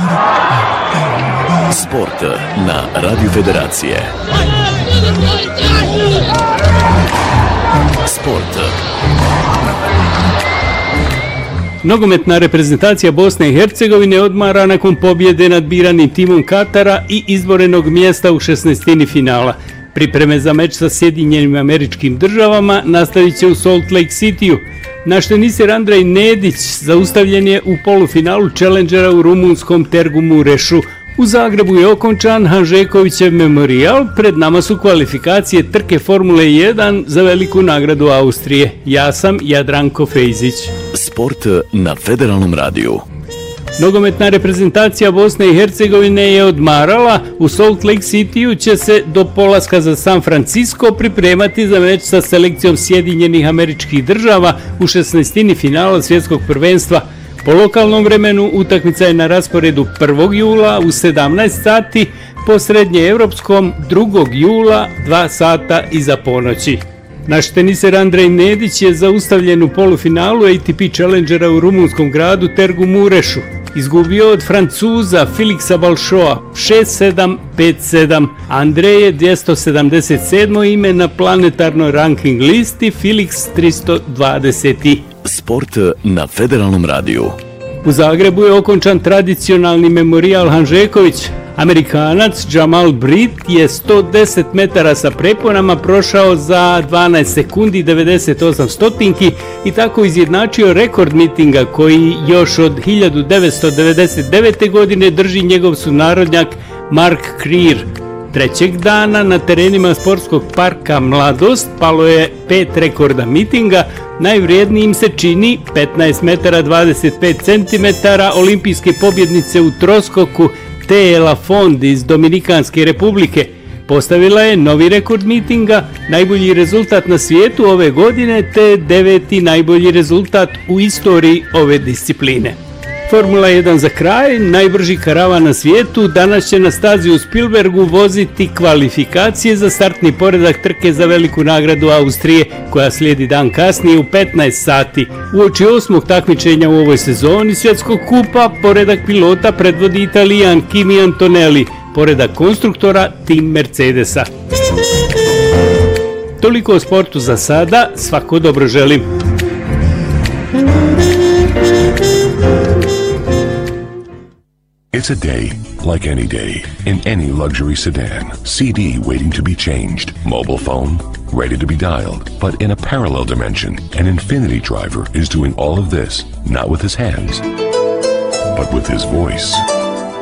Sport na Radio Federacije. Sport. Nogometna reprezentacija Bosne i Hercegovine odmara nakon pobjede nad biranim timom Katara i izborenog mjesta u 16. finala. Pripreme za meč sa Sjedinjenim Američkim Državama nastavit će u Salt Lake Cityu. Naš teniser Andrej Nedić zaustavljen je u polufinalu Challengera u rumunskom Tergu Murešu. U Zagrebu je okončan Hanžekovićev memorijal, pred nama su kvalifikacije trke Formule 1 za veliku nagradu Austrije. Ja sam Jadranko Fejzić. Sport na Federalnom radiju. Nogometna reprezentacija Bosne i Hercegovine je odmarala. U Salt Lake Cityu će se do polaska za San Francisco pripremati za meč sa selekcijom Sjedinjenih Američkih Država u 16. finala svjetskog prvenstva. Po lokalnom vremenu utakmica je na rasporedu 1. jula u 17 sati, po srednjeevropskom 2. jula 2 sata iza ponoći. Naš teniser Andrej Nedić je zaustavljen u polufinalu ATP Challengera u rumunskom gradu Tergu Murešu. Izgubio od Francuza Felixa Balšoa 6-7, 5-7. Andrej je 277. ime na planetarnoj ranking listi, Felix 320. Sport na Federalnom radiju. U Zagrebu je okončan tradicionalni memorijal Hanžeković. Amerikanac Jamal Britt je 110 metara sa preponama prošao za 12 sekundi 98 stotinki i tako izjednačio rekord mitinga koji još od 1999. godine drži njegov sunarodnjak Mark Creer. Trećeg dana na terenima sportskog parka Mladost palo je 5 rekorda mitinga. Najvrijednijim se čini 15 metara 25 cm olimpijske pobjednice u troskoku Tee Lafond iz Dominikanske republike. Postavila je novi rekord mitinga, najbolji rezultat na svijetu ove godine te 9. najbolji rezultat u istoriji ove discipline. Formula 1 za kraj, najbrži karavan na svijetu, danas će na stazi u Spielbergu voziti kvalifikacije za startni poredak trke za veliku nagradu Austrije, koja slijedi dan kasnije u 15 sati. Uoči 8. takmičenja u ovoj sezoni svjetskog kupa, poredak pilota predvodi Italijan Kimi Antonelli, poredak konstruktora tim Mercedesa. Toliko o sportu za sada, svako dobro želim. It's a day, like any day, in any luxury sedan. CD waiting to be changed. Mobile phone, ready to be dialed. But in a parallel dimension, an Infinity driver is doing all of this, not with his hands, but with his voice.